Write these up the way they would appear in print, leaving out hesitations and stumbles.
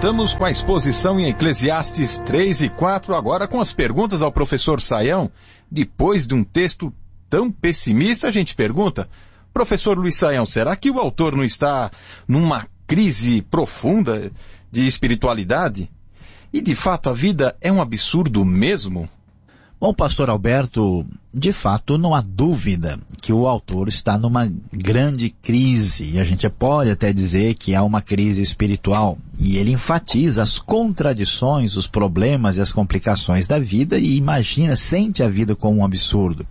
Voltamos com a exposição em Eclesiastes 3 e 4, agora com as perguntas ao professor Saião. Depois de um texto tão pessimista, a gente pergunta, professor Luiz Saião, será que o autor não está numa crise profunda de espiritualidade? E de fato a vida é um absurdo mesmo? Bom, pastor Alberto, de fato não há dúvida que o autor está numa grande crise, e a gente pode até dizer que há uma crise espiritual, e ele enfatiza as contradições, os problemas e as complicações da vida e sente a vida como um absurdo.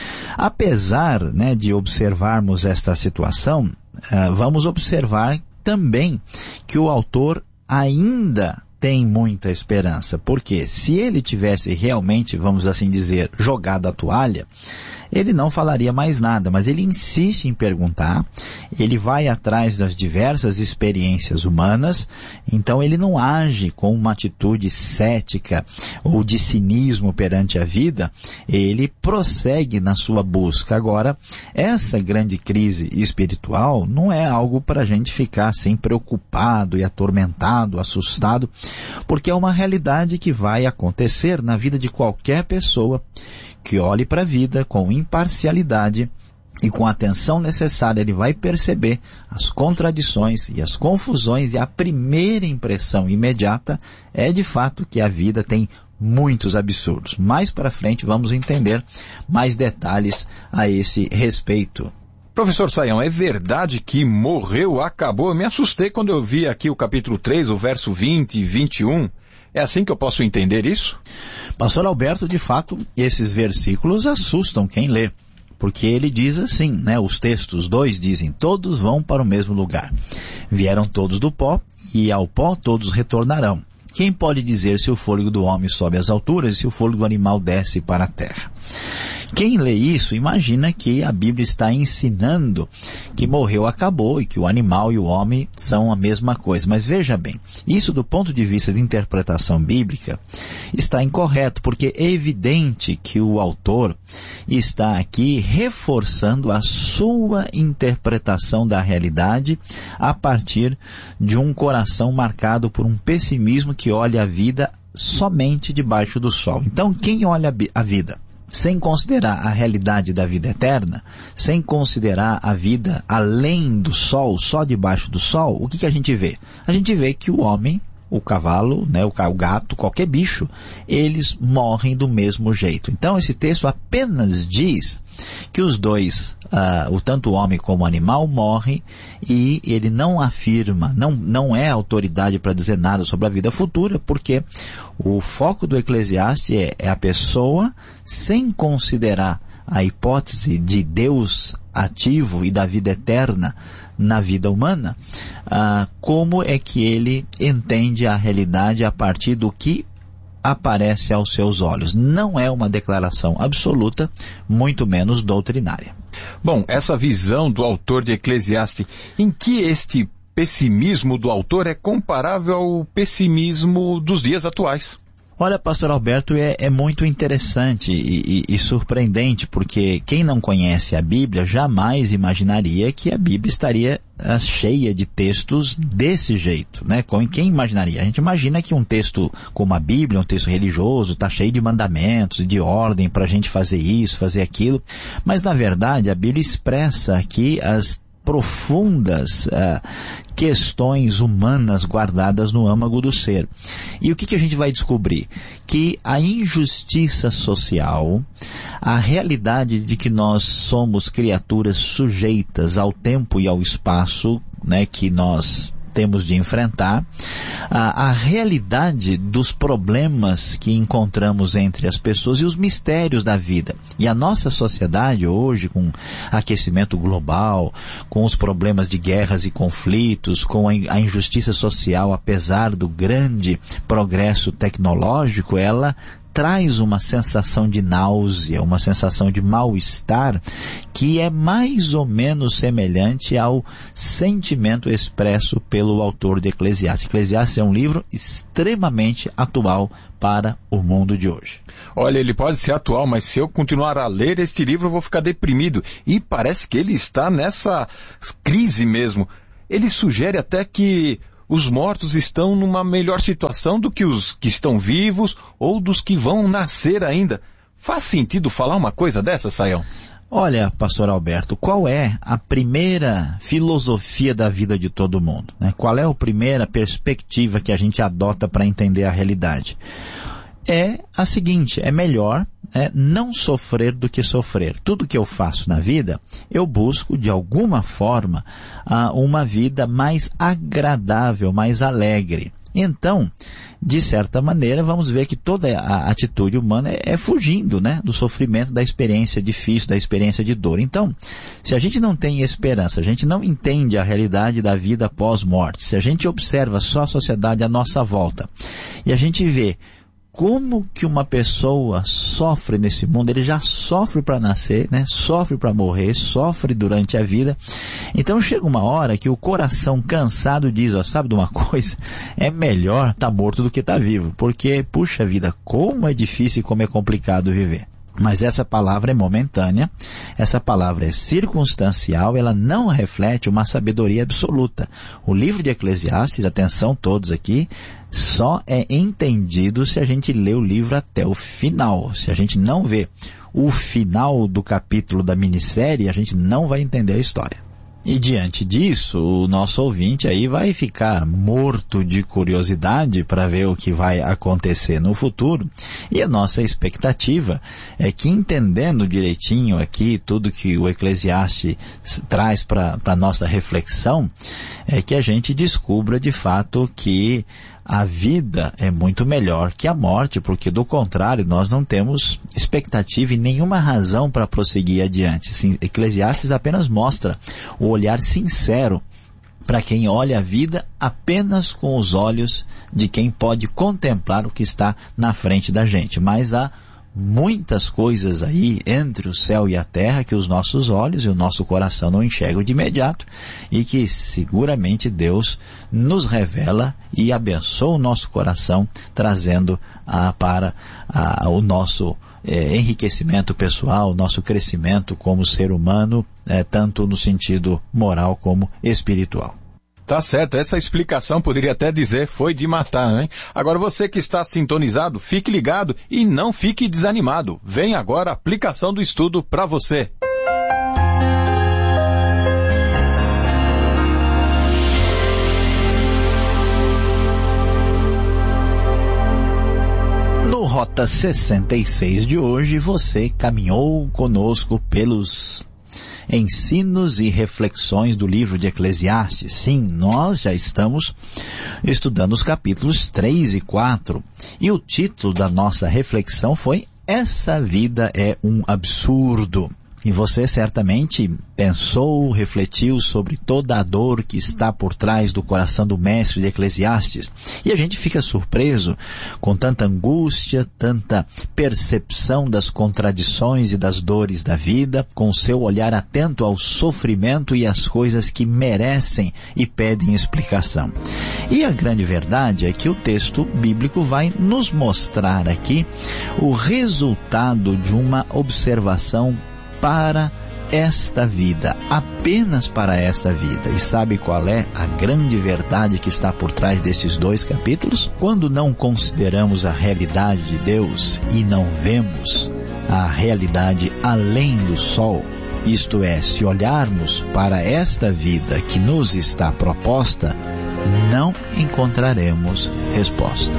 Apesar, de observarmos esta situação, vamos observar também que o autor ainda tem muita esperança, porque se ele tivesse realmente, vamos assim dizer, jogado a toalha, ele não falaria mais nada, mas ele insiste em perguntar, ele vai atrás das diversas experiências humanas, então ele não age com uma atitude cética ou de cinismo perante a vida, ele prossegue na sua busca. Agora, essa grande crise espiritual não é algo para a gente ficar assim preocupado e atormentado, assustado, porque é uma realidade que vai acontecer na vida de qualquer pessoa que olhe para a vida com imparcialidade e com a atenção necessária. Ele vai perceber as contradições e as confusões, e a primeira impressão imediata é de fato que a vida tem muitos absurdos. Mais para frente vamos entender mais detalhes a esse respeito. Professor Saião, é verdade que morreu, acabou? Eu me assustei quando eu vi aqui o capítulo 3, o verso 20 e 21. É assim que eu posso entender isso? Pastor Alberto, de fato, esses versículos assustam quem lê, porque ele diz assim, os textos 2 dizem, todos vão para o mesmo lugar. Vieram todos do pó, e ao pó todos retornarão. Quem pode dizer se o fôlego do homem sobe às alturas e se o fôlego do animal desce para a terra? Quem lê isso imagina que a Bíblia está ensinando que morreu, acabou, e que o animal e o homem são a mesma coisa. Mas veja bem, isso do ponto de vista de interpretação bíblica está incorreto, porque é evidente que o autor está aqui reforçando a sua interpretação da realidade a partir de um coração marcado por um pessimismo que olha a vida somente debaixo do sol. Então, quem olha a vida sem considerar a realidade da vida eterna, sem considerar a vida além do sol, só debaixo do sol, o que a gente vê? A gente vê que o homem, o cavalo, o gato, qualquer bicho, eles morrem do mesmo jeito. Então esse texto apenas diz que os dois, tanto o homem como o animal, morrem, e ele não afirma, não é autoridade para dizer nada sobre a vida futura, porque o foco do Eclesiastes é a pessoa, sem considerar a hipótese de Deus ativo e da vida eterna na vida humana, como é que ele entende a realidade a partir do que aparece aos seus olhos. Não é uma declaração absoluta, muito menos doutrinária. Bom, essa visão do autor de Eclesiastes, em que este pessimismo do autor é comparável ao pessimismo dos dias atuais? Olha, pastor Alberto, é muito interessante e surpreendente, porque quem não conhece a Bíblia jamais imaginaria que a Bíblia estaria cheia de textos desse jeito, Quem imaginaria? A gente imagina que um texto como a Bíblia, um texto religioso, está cheio de mandamentos, de ordem para a gente fazer isso, fazer aquilo, mas na verdade a Bíblia expressa aqui as profundas questões humanas guardadas no âmago do ser. E o que a gente vai descobrir? Que a injustiça social, a realidade de que nós somos criaturas sujeitas ao tempo e ao espaço, que nós temos de enfrentar, a realidade dos problemas que encontramos entre as pessoas e os mistérios da vida. E a nossa sociedade hoje, com aquecimento global, com os problemas de guerras e conflitos, com a injustiça social, apesar do grande progresso tecnológico, ela traz uma sensação de náusea, uma sensação de mal-estar, que é mais ou menos semelhante ao sentimento expresso pelo autor de Eclesiastes. Eclesiastes é um livro extremamente atual para o mundo de hoje. Olha, ele pode ser atual, mas se eu continuar a ler este livro eu vou ficar deprimido. E parece que ele está nessa crise mesmo. Ele sugere até que os mortos estão numa melhor situação do que os que estão vivos ou dos que vão nascer ainda. Faz sentido falar uma coisa dessa, Sayão? Olha, pastor Alberto, qual é a primeira filosofia da vida de todo mundo, né? Qual é a primeira perspectiva que a gente adota para entender a realidade? É a seguinte: é melhor não sofrer do que sofrer. Tudo que eu faço na vida, eu busco de alguma forma uma vida mais agradável, mais alegre. Então, de certa maneira, vamos ver que toda a atitude humana é fugindo, né, do sofrimento, da experiência difícil, da experiência de dor. Então, se a gente não tem esperança, a gente não entende a realidade da vida pós-morte, se a gente observa só a sociedade à nossa volta e a gente vê como que uma pessoa sofre nesse mundo, ele já sofre para nascer, né? Sofre para morrer, sofre durante a vida. Então chega uma hora que o coração cansado diz, sabe de uma coisa? É melhor estar morto do que estar vivo, porque, puxa vida, como é difícil e como é complicado viver. Mas essa palavra é momentânea, essa palavra é circunstancial, ela não reflete uma sabedoria absoluta. O livro de Eclesiastes, atenção todos aqui, só é entendido se a gente lê o livro até o final. Se a gente não vê o final do capítulo da minissérie, a gente não vai entender a história. E diante disso, o nosso ouvinte aí vai ficar morto de curiosidade para ver o que vai acontecer no futuro. E a nossa expectativa é que, entendendo direitinho aqui tudo que o Eclesiastes traz para a nossa reflexão, é que a gente descubra de fato que a vida é muito melhor que a morte, porque do contrário nós não temos expectativa e nenhuma razão para prosseguir adiante. Sim, Eclesiastes apenas mostra o olhar sincero para quem olha a vida apenas com os olhos de quem pode contemplar o que está na frente da gente. Mas há muitas coisas aí entre o céu e a terra que os nossos olhos e o nosso coração não enxergam de imediato e que seguramente Deus nos revela e abençoa o nosso coração, trazendo para o nosso enriquecimento pessoal, o nosso crescimento como ser humano, tanto no sentido moral como espiritual. Tá certo, essa explicação poderia até dizer foi de matar, né? Agora você que está sintonizado, fique ligado e não fique desanimado. Vem agora a aplicação do estudo para você. No Rota 66 de hoje, você caminhou conosco pelos ensinos e reflexões do livro de Eclesiastes. Sim, nós já estamos estudando os capítulos 3 e 4. E o título da nossa reflexão foi Essa Vida é um Absurdo. E você certamente pensou, refletiu sobre toda a dor que está por trás do coração do mestre de Eclesiastes. E a gente fica surpreso com tanta angústia, tanta percepção das contradições e das dores da vida, com seu olhar atento ao sofrimento e às coisas que merecem e pedem explicação. E a grande verdade é que o texto bíblico vai nos mostrar aqui o resultado de uma observação para esta vida, apenas para esta vida. E sabe qual é a grande verdade que está por trás desses dois capítulos? Quando não consideramos a realidade de Deus e não vemos a realidade além do sol, isto é, se olharmos para esta vida que nos está proposta, não encontraremos resposta.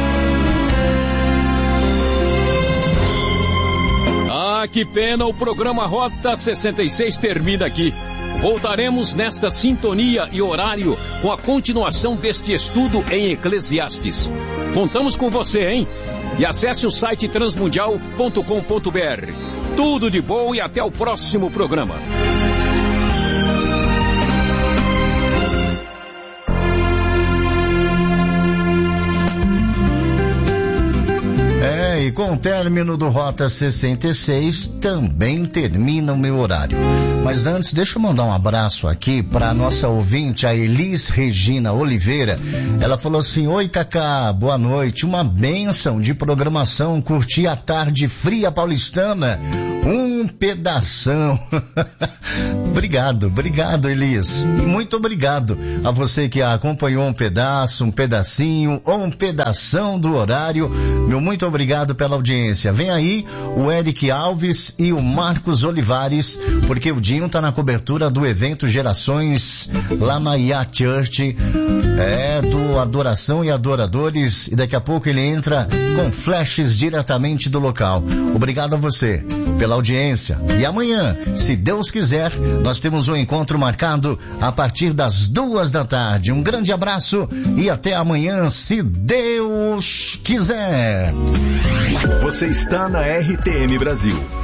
Que pena, o programa Rota 66 termina aqui. Voltaremos nesta sintonia e horário com a continuação deste estudo em Eclesiastes. Contamos com você, hein? E acesse o site transmundial.com.br. Tudo de bom e até o próximo programa. E com o término do Rota 66, também termina o meu horário. Mas antes, deixa eu mandar um abraço aqui para a nossa ouvinte, a Elis Regina Oliveira. Ela falou assim: oi Cacá, boa noite, uma bênção de programação, curti a tarde fria paulistana. Um Um pedação. Obrigado, Elis. E muito obrigado a você que acompanhou um pedaço, um pedacinho ou um pedação do horário. Meu muito obrigado pela audiência. Vem aí o Eric Alves e o Marcos Olivares, porque o Dinho tá na cobertura do evento Gerações lá na IA Church, do Adoração e Adoradores, e daqui a pouco ele entra com flashes diretamente do local. Obrigado a você pela audiência. E amanhã, se Deus quiser, nós temos um encontro marcado a partir das 14h. Um grande abraço e até amanhã, se Deus quiser. Você está na RTM Brasil.